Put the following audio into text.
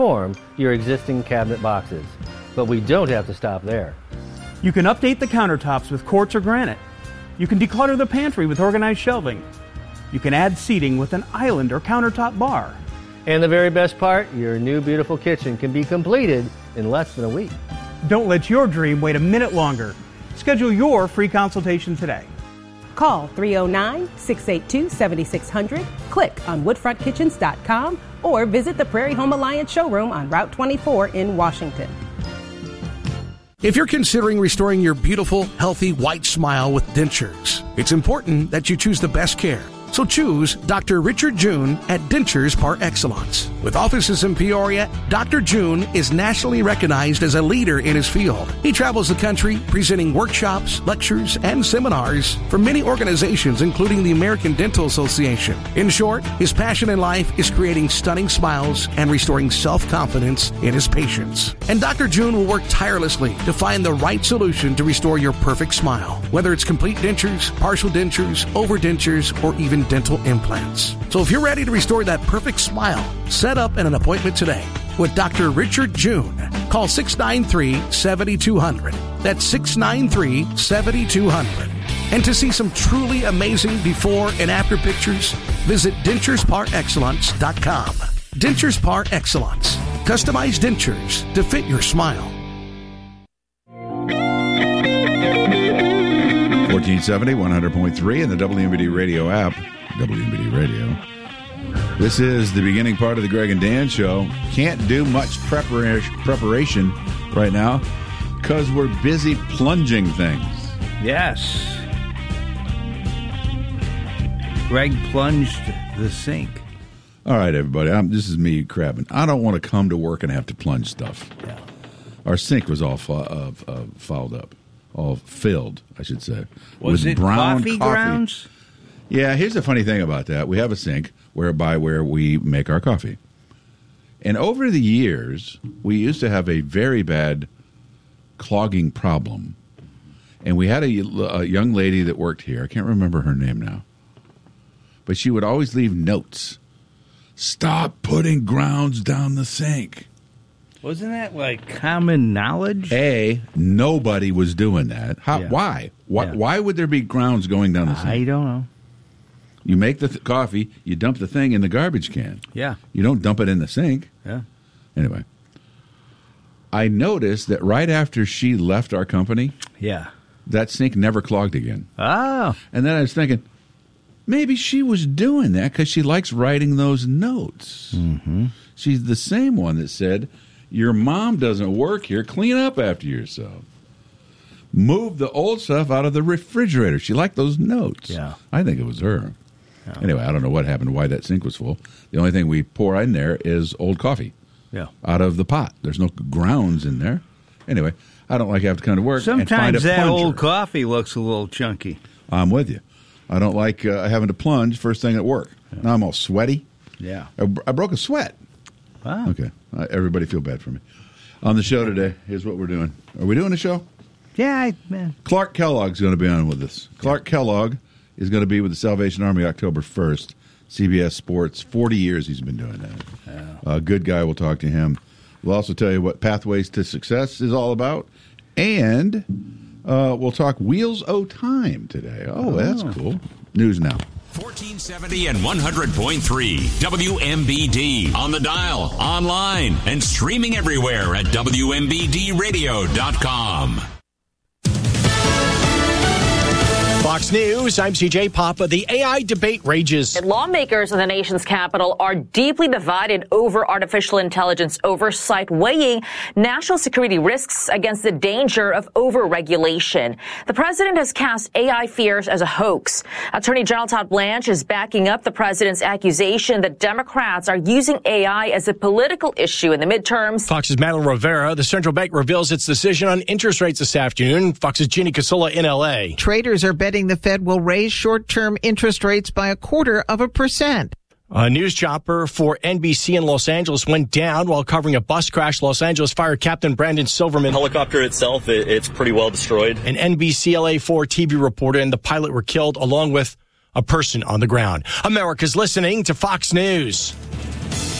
transform your existing cabinet boxes. But we don't have to stop there. You can update the countertops with quartz or granite. You can declutter the pantry with organized shelving. You can add seating with an island or countertop bar. And the very best part, your new beautiful kitchen can be completed in less than a week. Don't let your dream wait a minute longer. Schedule your free consultation today. Call 309-682-7600, click on woodfrontkitchens.com, or visit the Prairie Home Alliance showroom on Route 24 in Washington. If you're considering restoring your beautiful, healthy, white smile with dentures, it's important that you choose the best care. So choose Dr. Richard June at Dentures Par Excellence. With offices in Peoria, Dr. June is nationally recognized as a leader in his field. He travels the country presenting workshops, lectures, and seminars for many organizations, including the American Dental Association. In short, his passion in life is creating stunning smiles and restoring self-confidence in his patients. And Dr. June will work tirelessly to find the right solution to restore your perfect smile, whether it's complete dentures, partial dentures, overdentures, or even dental implants. So if you're ready to restore that perfect smile, set up an appointment today with Dr. Richard June. Call 693-7200. That's 693-7200. And to see some truly amazing before and after pictures, visit DenturesParExcellence.com. Dentures Par Excellence. Customized dentures to fit your smile. 1470, 100.3, and the WMBD Radio app. WMBD Radio. This is the beginning part of the Greg and Dan Show. Can't do much preparation right now because we're busy plunging things. Yes. Greg plunged the sink. All right, everybody. This is me crabbing. I don't want to come to work and have to plunge stuff. Yeah. Our sink was all fouled up. All filled, I should say. Was with it brown coffee grounds? Yeah, here's the funny thing about that. We have a sink where we make our coffee. And over the years, we used to have a very bad clogging problem. And we had a young lady that worked here. I can't remember her name now. But she would always leave notes. Stop putting grounds down the sink. Wasn't that like common knowledge? Nobody was doing that. Yeah. Why? Yeah. Why would there be grounds going down the sink? I don't know. You make the coffee, you dump the thing in the garbage can. Yeah. You don't dump it in the sink. Yeah. Anyway, I noticed that right after she left our company, that sink never clogged again. Oh. And then I was thinking, maybe she was doing that because she likes writing those notes. Mm-hmm. She's the same one that said, your mom doesn't work here. Clean up after yourself. Move the old stuff out of the refrigerator. She liked those notes. Yeah. I think it was her. Yeah. Anyway, I don't know what happened, why that sink was full. The only thing we pour in there is old coffee out of the pot. There's no grounds in there. Anyway, I don't like having to come to work and find a Sometimes that plunger. old coffee looks a little chunky. I'm with you. I don't like having to plunge first thing at work. Yeah. Now I'm all sweaty. Yeah. I broke a sweat. Wow. Okay. Everybody feel bad for me. On the show today, here's what we're doing. Are we doing a show? Yeah, man. Clark Kellogg's going to be on with us. Clark Kellogg is going to be with the Salvation Army October 1st. CBS Sports, 40 years he's been doing that. Yeah. Good guy. We'll talk to him. We'll also tell you what Pathways to Success is all about. And we'll talk Wheels O' Time today. Oh, that's cool. News now. 1470 and 100.3 WMBD on the dial, online, and streaming everywhere at WMBDradio.com. Fox News, I'm CJ Papa. The AI debate rages. Lawmakers in the nation's capital are deeply divided over artificial intelligence oversight, weighing national security risks against the danger of over-regulation. The president has cast AI fears as a hoax. Attorney General Todd Blanche is backing up the president's accusation that Democrats are using AI as a political issue in the midterms. Fox's Madeline Rivera. The central bank reveals its decision on interest rates this afternoon. Fox's Jeannie Casola in L.A. Traders are betting the Fed will raise short-term interest rates by 0.25%. A news chopper for NBC in Los Angeles went down while covering a bus crash. Los Angeles Fire Captain Brandon Silverman. The helicopter itself, it's pretty well destroyed. An NBC LA4 TV reporter and the pilot were killed along with a person on the ground. America's listening to Fox News.